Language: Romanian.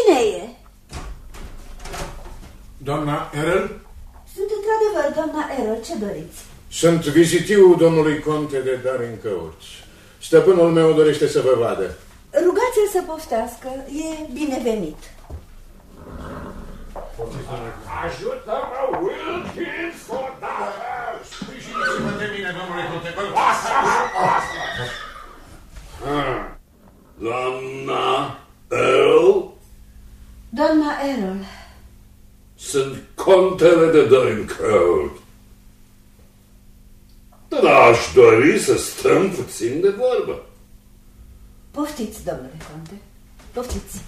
Cine e? Doamna Errol? Sunt într-adevăr, doamna Errol. Ce doriți? Sunt vizitiu domnului conte de Darincourt. Stăpânul meu dorește să vă vadă. Rugați-l să poftească. E binevenit. Ajută-mă, Wilkins, odată! Sprijiniți-vă de mine, domnule conte. Doamna Errol? Doamna Errol. Sunt contele de Darincourt. Dar aș dori să stăm puțin de vorbă. Poftiți, domnule conte. Poftiți.